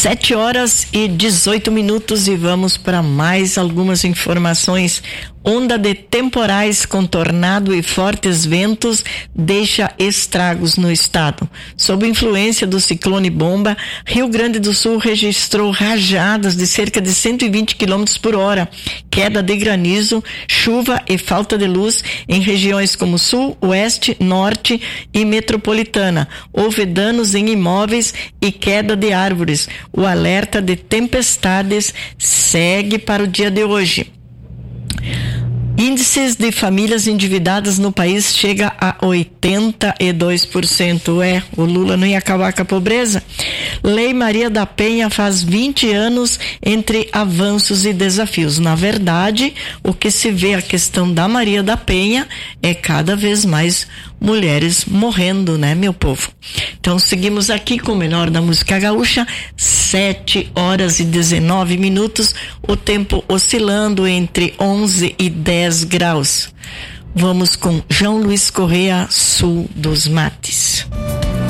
7h18 e vamos para mais algumas informações. Onda de temporais com tornado e fortes ventos deixa estragos no estado. Sob influência do ciclone Bomba, Rio Grande do Sul registrou rajadas de cerca de 120 km por hora, queda de granizo, chuva e falta de luz em regiões como Sul, Oeste, Norte e Metropolitana. Houve danos em imóveis e queda de árvores. O alerta de tempestades segue para o dia de hoje. Índices de famílias endividadas no país chega a 82%. O Lula não ia acabar com a pobreza? Lei Maria da Penha faz 20 anos entre avanços e desafios. Na verdade, o que se vê a questão da Maria da Penha é cada vez mais mulheres morrendo, né, meu povo? Então seguimos aqui com o melhor da música gaúcha, 7h19, o tempo oscilando entre 11 e 10 graus. Vamos com João Luiz Correa, Sul dos Mates.